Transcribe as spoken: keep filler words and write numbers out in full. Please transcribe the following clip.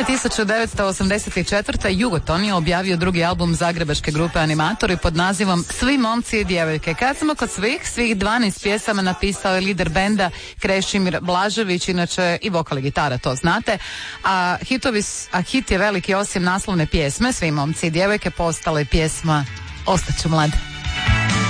Godine tisuću devetsto osamdeset četvrte. Jugoton je objavio drugi album zagrebačke grupe Animatori pod nazivom Svi momci i djevojke. Kad smo kod svih, svih dvanaest pjesama napisao je lider benda Krešimir Blažević, inače i vokal i gitara, to znate. A, hitovi, a hit je veliki, osim naslovne pjesme Svi momci i djevojke postala je pjesma Ostaću mlada.